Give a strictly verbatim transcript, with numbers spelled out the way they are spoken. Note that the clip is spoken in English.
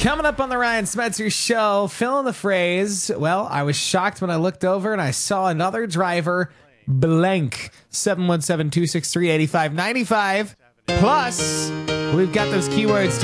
Coming up on the Ryan Spencer Show, fill in the phrase. Well, I was shocked when I looked over and I saw another driver blank. seven one seven, two six three, eight five nine five. Plus, we've got those keywords